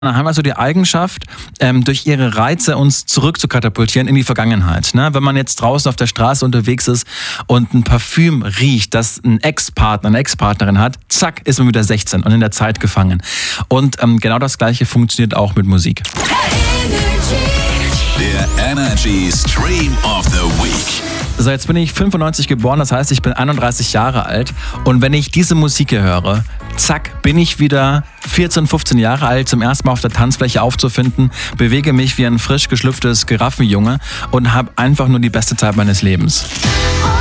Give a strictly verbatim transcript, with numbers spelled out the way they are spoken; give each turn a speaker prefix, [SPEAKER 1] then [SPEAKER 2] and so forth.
[SPEAKER 1] haben also die Eigenschaft, ähm, durch ihre Reize uns zurückzukatapultieren in die Vergangenheit. Ne? Wenn man jetzt draußen auf der Straße unterwegs ist und ein Parfüm riecht, das ein Ex-Partner, eine Ex-Partnerin hat, zack, ist man wieder sechzehn und in der Zeit gefangen. Und ähm, genau das Gleiche funktioniert auch mit Musik.
[SPEAKER 2] Der Energy Stream of the Week.
[SPEAKER 1] So, jetzt bin ich fünfundneunzig geboren, das heißt, ich bin einunddreißig Jahre alt. Und wenn ich diese Musik hier höre, zack, bin ich wieder vierzehn, fünfzehn Jahre alt, zum ersten Mal auf der Tanzfläche aufzufinden, bewege mich wie ein frisch geschlüpftes Giraffenjunge und habe einfach nur die beste Zeit meines Lebens.